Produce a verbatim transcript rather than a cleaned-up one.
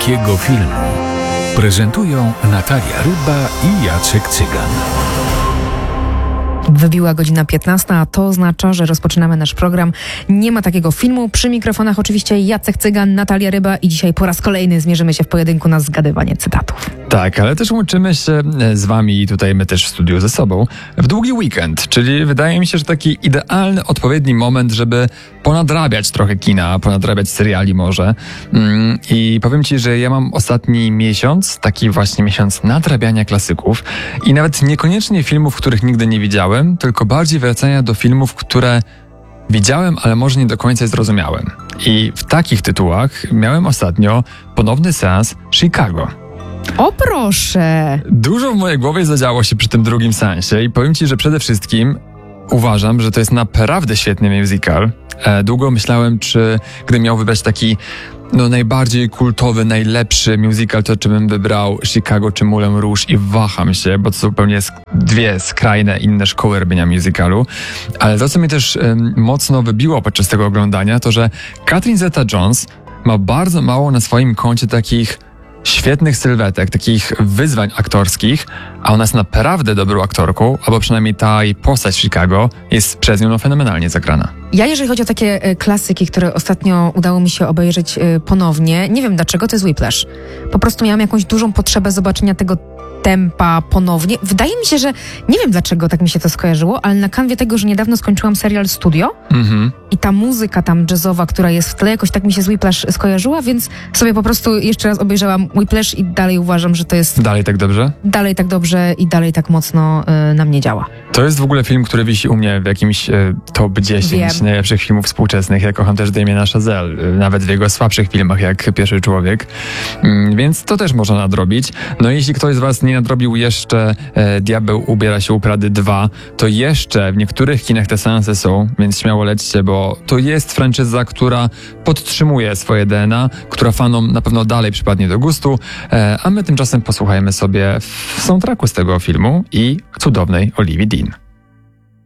Jakiego filmu? Prezentują Natalia Ryba i Jacek Cygan. Wybiła godzina piętnasta, a to oznacza, że rozpoczynamy nasz program. Nie ma takiego filmu. Przy mikrofonach oczywiście Jacek Cygan, Natalia Ryba i dzisiaj po raz kolejny zmierzymy się w pojedynku na zgadywanie cytatów. Tak, ale też łączymy się z wami i tutaj my też w studiu ze sobą w długi weekend, czyli wydaje mi się, że taki idealny, odpowiedni moment, żeby ponadrabiać trochę kina, ponadrabiać seriali może. Mm, I powiem ci, że ja mam ostatni miesiąc, taki właśnie miesiąc nadrabiania klasyków i nawet niekoniecznie filmów, których nigdy nie widziałem, tylko bardziej wracania do filmów, które widziałem, ale może nie do końca zrozumiałem. I w takich tytułach miałem ostatnio ponowny seans Chicago. O proszę! Dużo w mojej głowie zadziało się przy tym drugim seansie i powiem ci, że przede wszystkim uważam, że to jest naprawdę świetny musical. E, długo myślałem, czy gdybym miał wybrać taki no, najbardziej kultowy, najlepszy musical, to czy bym wybrał Chicago czy Moulin Rouge i waham się, bo to są zupełnie sk- dwie skrajne inne szkoły robienia musicalu. Ale to, co mnie też um, mocno wybiło podczas tego oglądania, to że Catherine Zeta-Jones ma bardzo mało na swoim koncie takich świetnych sylwetek, takich wyzwań aktorskich, a ona jest naprawdę dobrą aktorką, albo przynajmniej ta jej postać w Chicago jest przez nią no, fenomenalnie zagrana. Ja, jeżeli chodzi o takie e, klasyki, które ostatnio udało mi się obejrzeć e, ponownie, nie wiem dlaczego, to jest Whiplash. Po prostu miałam jakąś dużą potrzebę zobaczenia tego tempa ponownie. Wydaje mi się, że nie wiem dlaczego tak mi się to skojarzyło, ale na kanwie tego, że niedawno skończyłam serial Studio Mhm. i ta muzyka tam jazzowa, która jest w tle, jakoś tak mi się z Whiplash skojarzyła, więc sobie po prostu jeszcze raz obejrzałam Whiplash i dalej uważam, że to jest Dalej tak dobrze? dalej tak dobrze i dalej tak mocno y, na mnie działa. To jest w ogóle film, który wisi u mnie w jakimś e, top dziesięć Wiem. najlepszych filmów współczesnych. Ja kocham też Damiena Chazelle, e, nawet w jego słabszych filmach, jak Pierwszy Człowiek. Mm, więc to też można nadrobić. No i jeśli ktoś z was nie nadrobił jeszcze e, Diabeł ubiera się u Prady dwa, to jeszcze w niektórych kinach te seanse są, więc śmiało lećcie, bo to jest franczyza, która podtrzymuje swoje D N A, która fanom na pewno dalej przypadnie do gustu, e, a my tymczasem posłuchajmy sobie w soundtracku z tego filmu i cudownej Olivii Dean.